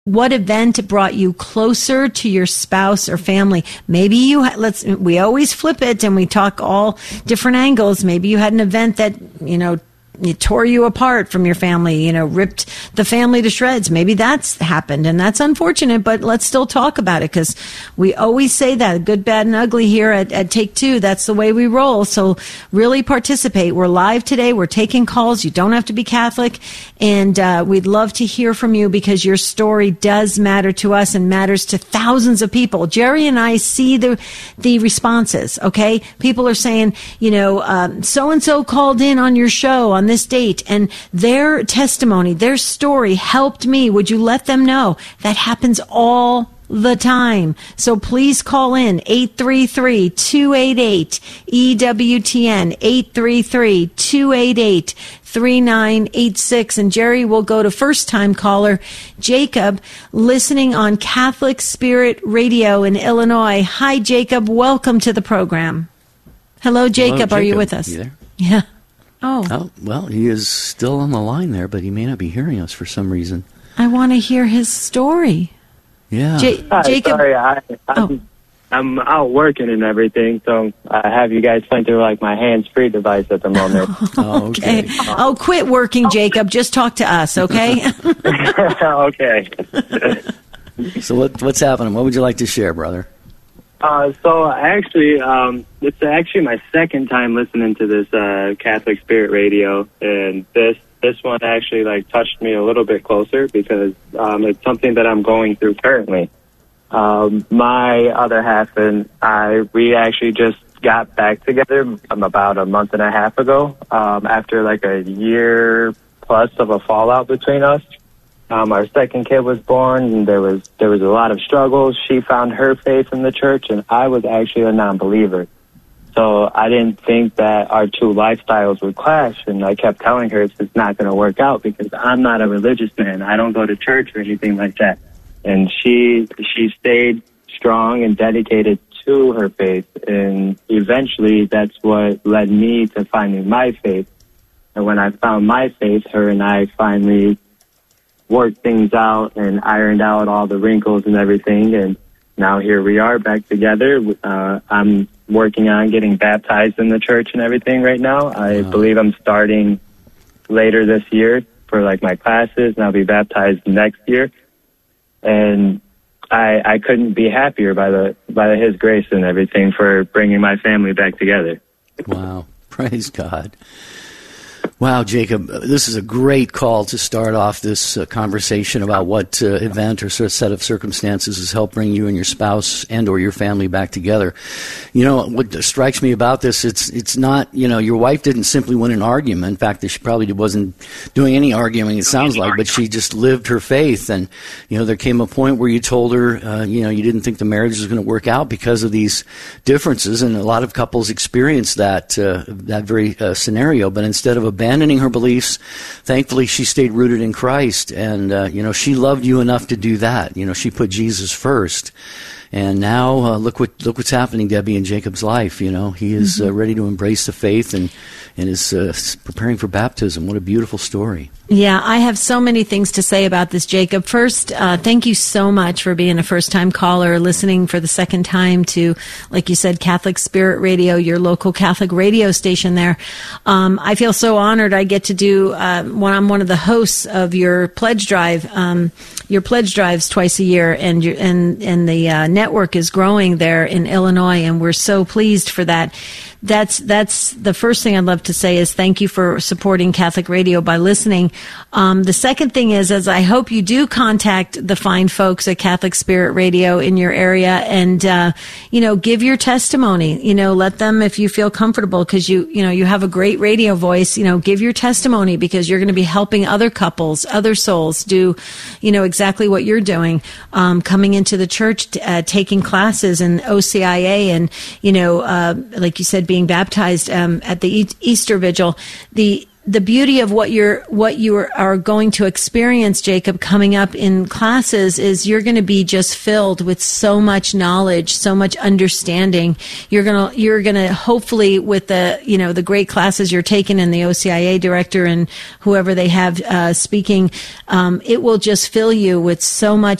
What event brought you closer to your spouse or family? Maybe we always flip it and we talk all different angles. Maybe you had an event that, it tore you apart from your family, ripped the family to shreds. Maybe that's happened, and that's unfortunate, but let's still talk about it, because we always say that, good, bad, and ugly here at Take Two. That's the way we roll. So really participate. We're live today. We're taking calls. You don't have to be Catholic, and we'd love to hear from you, because your story does matter to us and matters to thousands of people. Jerry and I see the responses, okay? People are saying, so-and-so called in on your show on this date, and their testimony, their story helped me. Would you let them know? That happens all the time. So please call in 833-288-EWTN, 833-288-3986. And Jerry will go to first-time caller Jacob, listening on Catholic Spirit Radio in Illinois. Hi, Jacob. Welcome to the program. Hello, Jacob. Hello, Jacob. Are you with us? You there? Yeah. Oh, well, he is still on the line there, but he may not be hearing us for some reason. I want to hear his story. Yeah. Hi, Jacob. Sorry, I'm out working and everything, so I have you guys playing through my hands-free device at the moment. Okay. Oh, quit working, Jacob. Just talk to us, okay? Okay. So what's happening? What would you like to share, brother? So actually, it's actually my second time listening to this Catholic Spirit Radio, and this one actually touched me a little bit closer, because it's something that I'm going through currently. My other half and we actually just got back together about a month and a half ago, after a year plus of a fallout between us. Our second kid was born, and there was a lot of struggles. She found her faith in the church, and I was actually a non-believer. So I didn't think that our two lifestyles would clash, and I kept telling her it's not going to work out, because I'm not a religious man. I don't go to church or anything like that. And she stayed strong and dedicated to her faith, and eventually that's what led me to finding my faith. And when I found my faith, her and I finally worked things out and ironed out all the wrinkles and everything, and now here we are back together. I'm working on getting baptized in the church and everything right now. I believe I'm starting later this year for my classes, and I'll be baptized next year. And I couldn't be happier by His grace and everything for bringing my family back together. Wow. Praise God. Wow, Jacob, this is a great call to start off this conversation about what event or set of circumstances has helped bring you and your spouse and or your family back together. What strikes me about this, it's not, your wife didn't simply win an argument. In fact, she probably wasn't doing any arguing, it sounds like, but she just lived her faith. And, there came a point where you told her, you didn't think the marriage was going to work out because of these differences. And a lot of couples experience that very scenario. But instead of abandoning her beliefs, thankfully she stayed rooted in Christ, and she loved you enough to do that. She put Jesus first, and now look what's happening, Debbie, in Jacob's life. He is ready to embrace the faith and is preparing for baptism. What a beautiful story. Yeah, I have so many things to say about this, Jacob. First, thank you so much for being a first-time caller, listening for the second time to, like you said, Catholic Spirit Radio, your local Catholic radio station there. I feel so honored I get to do, I'm one of the hosts of your pledge drive, your pledge drives twice a year, and the network is growing there in Illinois, and we're so pleased for that. That's the first thing I'd love to say is thank you for supporting Catholic Radio by listening. The second thing is, as I hope you do contact the fine folks at Catholic Spirit Radio in your area and, give your testimony, let them, if you feel comfortable, because you have a great radio voice, give your testimony, because you're going to be helping other couples, other souls do, exactly what you're doing, coming into the church, taking classes in OCIA and, like you said, being baptized at the Easter Vigil. the beauty of what you are going to experience, Jacob, coming up in classes is you're going to be just filled with so much knowledge, so much understanding. You're going to hopefully, with the great classes you're taking and the OCIA director and whoever they have speaking, it will just fill you with so much